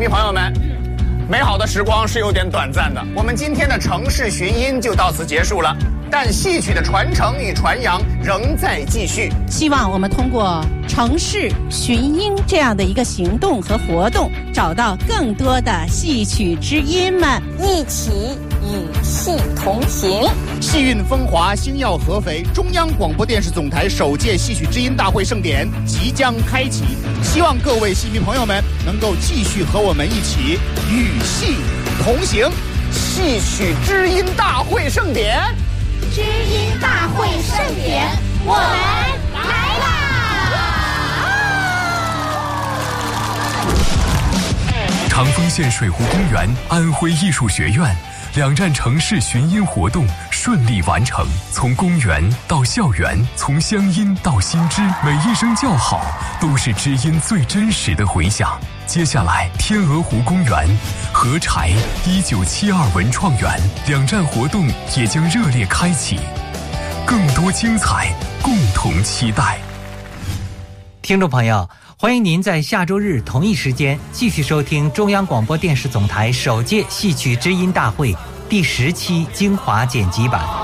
迷朋友们，美好的时光是有点短暂的，我们今天的城市寻音就到此结束了。但戏曲的传承与传扬仍在继续。 希望我们通过城市寻音这样的一个行动和活动，找到更多的戏曲知音们， 一起与戏同行。 戏韵风华，星耀合肥，中央广播电视总台首届戏曲知音大会盛典即将开启，希望各位戏迷朋友们能够继续和我们一起与戏同行。 戏曲知音大会盛典， 知音大会盛典，我们来啦！ 长丰县水湖公园、安徽艺术学院2站城市寻音活动顺利完成，从公园到校园，从乡音到新知，每一声叫好都是知音最真实的回响。接下来，天鹅湖公园、合柴、1972文创园2站活动也将热烈开启，更多精彩，共同期待。 听众朋友，欢迎您在下周日同一时间继续收听中央广播电视总台首届戏曲知音大会第10期精华剪辑版。